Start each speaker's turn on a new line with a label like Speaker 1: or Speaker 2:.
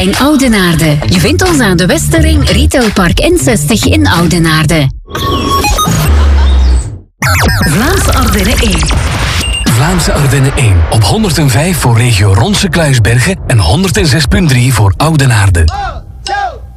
Speaker 1: Magazijn Oudenaarde. Je vindt ons aan de Westerring, Retailpark N60 in Oudenaarde. Vlaamse Ardennen 1.
Speaker 2: Vlaamse Ardennen 1 op 105 voor regio Ronse Kluisbergen en 106.3 voor Oudenaarde.